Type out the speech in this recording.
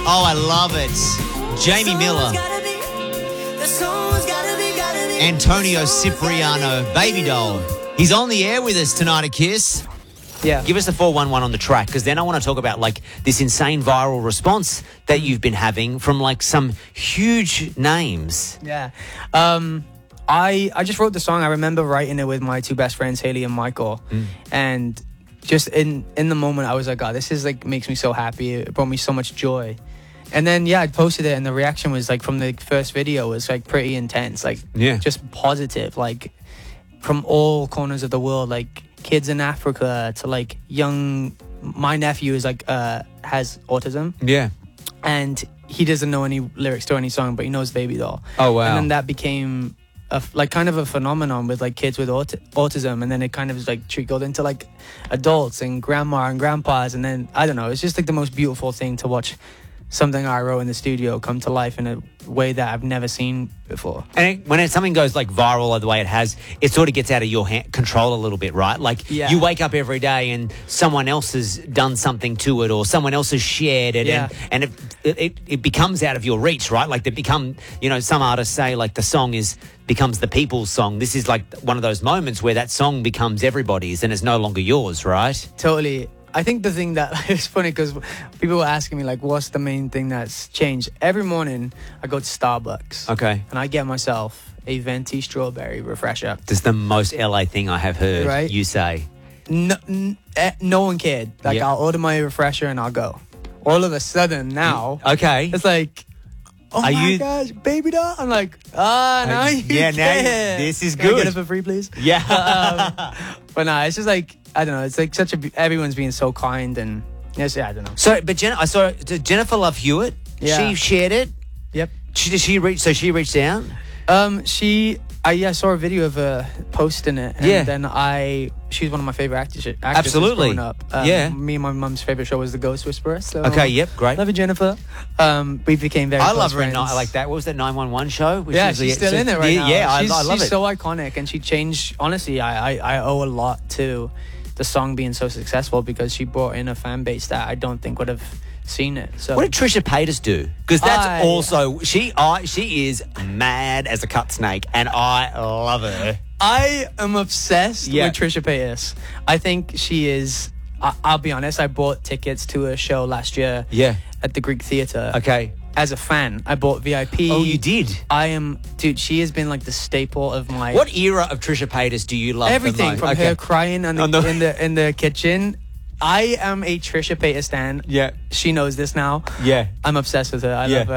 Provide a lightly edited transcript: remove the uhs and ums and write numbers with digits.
Oh, I love it. Jamie Miller, Antonio Cipriano, Baby Doll. He's on the air with us tonight at Kiss. Yeah. Give us the 411 on the track, because then I want to talk about like this insane viral response that you've been having from like some huge names. Yeah. I just wrote the song. I remember writing it with my two best friends, Haley and Michael. And just in the moment, I was like, oh, this is like makes me so happy. It brought me so much joy. And then, yeah, I posted it, and the reaction was like from the first video was like pretty intense, like just positive, like from all corners of the world, like kids in Africa to like my nephew is like has autism. Yeah. And he doesn't know any lyrics to any song, but he knows Baby Doll. Oh, wow. And then that became kind of a phenomenon with like kids with autism, and then it kind of like trickled into like adults and grandma and grandpas, and then I don't know, it's just like the most beautiful thing to watch something I wrote in the studio come to life in a way that I've never seen before. And when something goes like viral the way it has, it sort of gets out of your control a little bit, right? Like you wake up every day and someone else has done something to it, or someone else has shared it, and it becomes out of your reach, right? Like they become, some artists say like the song becomes the people's song. This is like one of those moments where that song becomes everybody's and it's no longer yours, right? Totally. I think the thing that is funny, because people were asking me like, what's the main thing that's changed? Every morning I go to Starbucks. Okay. And I get myself a venti strawberry refresher. This is the most LA thing I have heard you say. No one cared. Like I'll order my refresher and I'll go. All of a sudden now, it's like, oh my gosh, Baby Doll. I'm like, now you can. This is Can I good. get it for free, please? Yeah. But no, it's just like, I don't know. It's like everyone's being so kind, and I don't know. So, but I saw Jennifer Love Hewitt. Yeah. She shared it. Yep. She reached out. I saw a video of her posting it, and then she's one of my favorite actresses Absolutely. growing up. Me and my mum's favorite show was The Ghost Whisperer. So great. Love you, Jennifer. We became very. I close love her. friends. I like that. What was that 911 show? She's still in it right now. Yeah, I love it. She's so iconic, and she changed. Honestly, I owe a lot to the song being so successful, because she brought in a fan base that I don't think would have seen it. So what did Trisha Paytas do? Because that's also she is mad as a cut snake, and I love her. I am obsessed with Trisha Paytas. I think she is. I'll be honest. I bought tickets to a show last year. At the Greek Theatre. Okay. As a fan, I bought VIP. Oh, you did? Dude, she has been like the staple of my. What era of Trisha Paytas do you love? Everything from her crying in the kitchen. I am a Trisha Paytas stan. Yeah. She knows this now. Yeah. I'm obsessed with her. I love her.